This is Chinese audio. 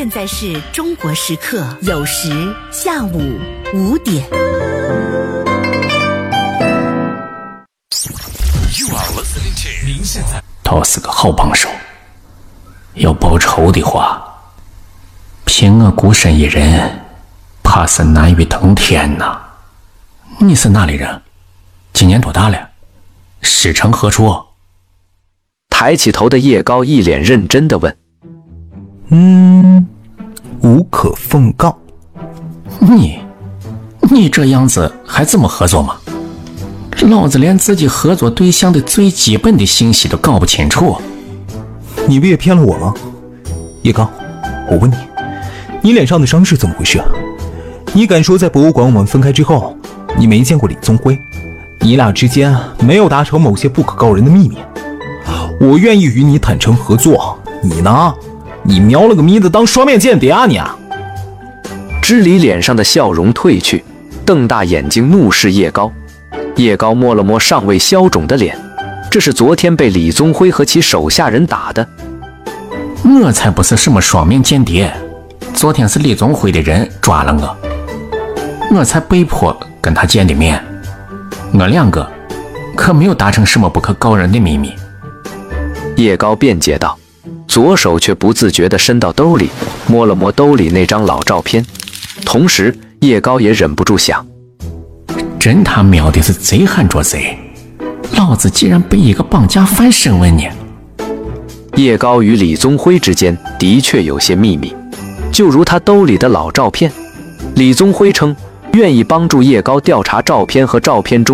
现在是中国时刻酉时下午5点。 您现在倒是个好帮手，要报仇的话，凭我孤身一人，怕是难于登天呐。你是哪里人？今年多大了？师承何处？ 抬起头的叶高一脸认真地问。 无可奉告。 你这样子还这么合作吗？老子连自己合作对象的最基本的信息都搞不清楚。 你不也骗了我吗？叶高，我问你，你脸上的伤是怎么回事啊？你敢说在博物馆我们分开之后，你没见过李宗辉？你俩之间没有达成某些不可告人的秘密？我愿意与你坦诚合作，你呢？你瞄了个咪的当双面间谍啊你啊！ 知礼脸上的笑容褪去，瞪大眼睛怒视叶高。叶高摸了摸尚未消肿的脸，这是昨天被李宗辉和其手下人打的。 我才不是什么双面间谍，昨天是李宗辉的人抓了我才被迫跟他见的面。我两个可没有达成什么不可告人的秘密。 叶高辩解道，左手却不自觉地伸到兜里，摸了摸兜里那张老照片，同时叶高也忍不住想， 真他喵的是贼喊捉贼，老子竟然被一个绑架犯审问呢。 叶高与李宗辉之间的确有些秘密，就如他兜里的老照片。李宗辉称愿意帮助叶高调查照片和照片中